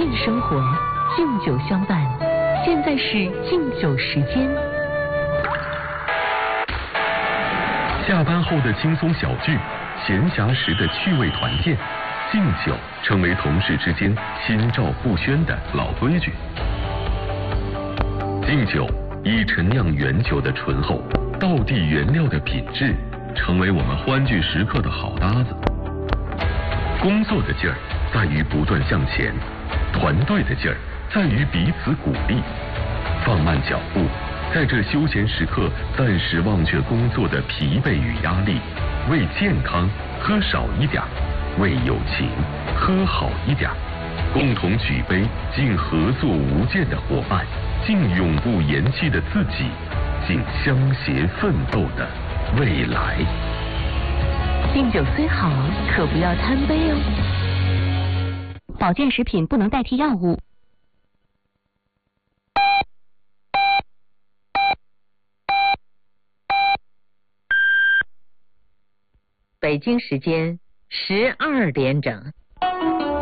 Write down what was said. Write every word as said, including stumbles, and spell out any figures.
敬生活，敬酒相伴。现在是敬酒时间。 下班后的轻松小聚，闲暇时的趣味团建，敬酒成为同事之间心照不宣的老规矩。敬酒以陈酿原酒的醇厚，道地原料的品质，成为我们欢聚时刻的好搭子。工作的劲儿在于不断向前，团队的劲儿在于彼此鼓励。放慢脚步，在这休闲时刻暂时忘却工作的疲惫与压力，为健康喝少一点，为友情喝好一点，共同举杯敬合作无间的伙伴，敬永不言弃的自己，敬相携奋斗的未来。 敬酒虽好，可不要贪杯哦。 保健食品不能代替药物。 北京时间十二点整。